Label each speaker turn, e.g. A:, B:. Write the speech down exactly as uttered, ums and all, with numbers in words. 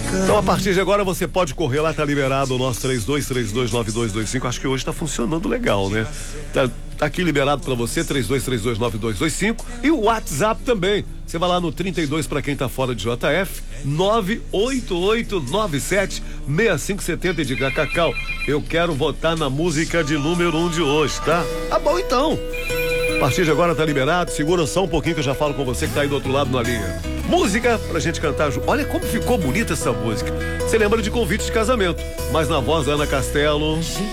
A: Então, a partir de agora, você pode correr lá, tá liberado o nosso três dois três dois nove dois dois cinco. Acho que hoje tá funcionando legal, né? Tá, tá aqui liberado pra você, três dois três dois nove dois dois cinco. E o WhatsApp também. Você vai lá no trinta e dois para quem tá fora de J F, nove oito oito nove sete seis cinco sete zero e diga: Cacau, eu quero votar na música de número um de hoje, tá? Tá bom então. A partir de agora tá liberado. Segura só um pouquinho que eu já falo com você que tá aí do outro lado na linha. Música pra gente cantar junto. Olha como ficou bonita essa música. Você lembra de Convite de Casamento, mas na voz da Ana Castelo.